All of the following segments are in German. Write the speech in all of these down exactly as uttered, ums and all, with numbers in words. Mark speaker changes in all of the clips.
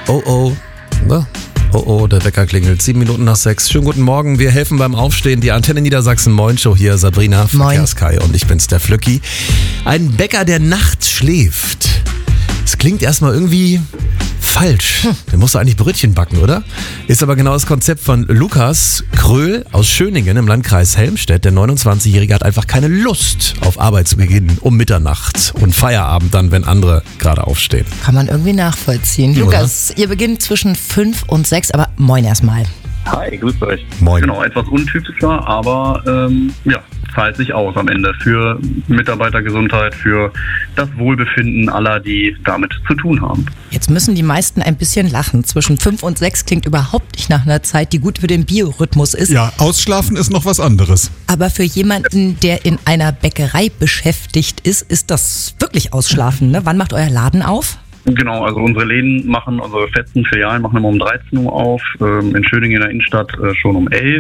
Speaker 1: Oh oh. Na? Oh oh, der Wecker klingelt. Sieben Minuten nach sechs. Schönen guten Morgen. Wir helfen beim Aufstehen. Die Antenne Niedersachsen Moin Show hier. Sabrina, Verkehrskai und ich bin's, der Flücki. Ein Bäcker, der nachts schläft. Das klingt erstmal irgendwie falsch. Hm. Der muss eigentlich Brötchen backen, oder? Ist aber genau das Konzept von Lukas Kröhl aus Schöningen im Landkreis Helmstedt. Der neunundzwanzigjährige hat einfach keine Lust auf Arbeitsbeginn um Mitternacht und Feierabend dann, wenn andere gerade aufstehen.
Speaker 2: Kann man irgendwie nachvollziehen.
Speaker 1: Oder?
Speaker 2: Lukas, ihr beginnt zwischen fünf und sechs, aber moin erstmal.
Speaker 3: Hi, grüßt euch.
Speaker 1: Moin.
Speaker 3: Genau, etwas untypischer, aber ähm, ja, zahlt sich aus am Ende für Mitarbeitergesundheit, für das Wohlbefinden aller, die damit zu tun haben.
Speaker 2: Jetzt müssen die meisten ein bisschen lachen. Zwischen fünf und sechs klingt überhaupt nicht nach einer Zeit, die gut für den Biorhythmus ist.
Speaker 4: Ja, ausschlafen ist noch was anderes.
Speaker 2: Aber für jemanden, der in einer Bäckerei beschäftigt ist, ist das wirklich Ausschlafen, ne? Wann macht euer Laden auf?
Speaker 3: Genau, also unsere Läden machen, unsere festen Filialen machen immer um dreizehn Uhr auf, ähm, in Schöningen in der Innenstadt äh, schon um elf.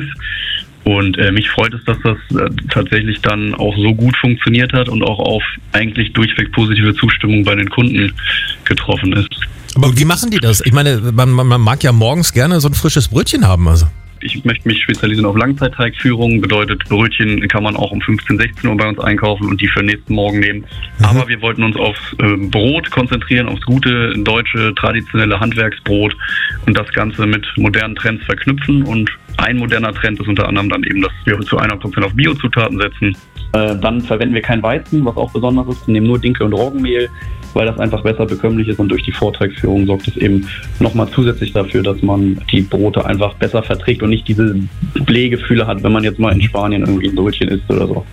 Speaker 3: Und äh, mich freut es, dass das äh, tatsächlich dann auch so gut funktioniert hat und auch auf eigentlich durchweg positive Zustimmung bei den Kunden getroffen ist.
Speaker 1: Aber wie machen die das? Ich meine, man, man mag ja morgens gerne so ein frisches Brötchen haben. Also.
Speaker 3: Ich möchte mich spezialisieren auf Langzeitteigführung, bedeutet Brötchen kann man auch um fünfzehn, sechzehn Uhr bei uns einkaufen und die für den nächsten Morgen nehmen. Mhm. Aber wir wollten uns aufs äh, Brot konzentrieren, aufs gute, deutsche, traditionelle Handwerksbrot und das Ganze mit modernen Trends verknüpfen. Und ein moderner Trend ist unter anderem dann eben, dass wir zu hundert Prozent auf Biozutaten setzen. Äh, dann verwenden wir kein Weizen, was auch besonders ist. Wir nehmen nur Dinkel und Roggenmehl, weil das einfach besser bekömmlich ist und durch die Vortragsführung sorgt es eben nochmal zusätzlich dafür, dass man die Brote einfach besser verträgt und nicht diese Blähgefühle hat, wenn man jetzt mal in Spanien irgendwie ein Brötchen isst oder so.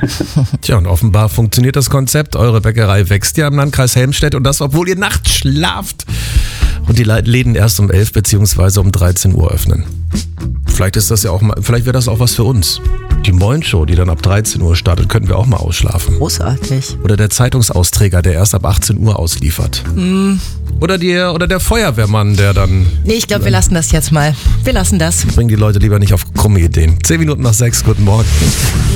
Speaker 1: Tja, und offenbar funktioniert das Konzept. Eure Bäckerei wächst ja im Landkreis Helmstedt und das, obwohl ihr nachts schlaft und die Läden erst um elf beziehungsweise um dreizehn Uhr öffnen. Vielleicht ist das ja auch mal, vielleicht wäre das auch was für uns. Die Moin Show, die dann ab dreizehn Uhr startet, könnten wir auch mal ausschlafen.
Speaker 2: Großartig.
Speaker 1: Oder der Zeitungsausträger, der erst ab achtzehn Uhr ausliefert.
Speaker 2: Mm.
Speaker 1: Oder, die, oder der Feuerwehrmann, der dann...
Speaker 2: Nee, ich glaube, wir lassen das jetzt mal. Wir lassen das.
Speaker 1: Bringen die Leute lieber nicht auf krumme Ideen. Zehn Minuten nach sechs, guten Morgen.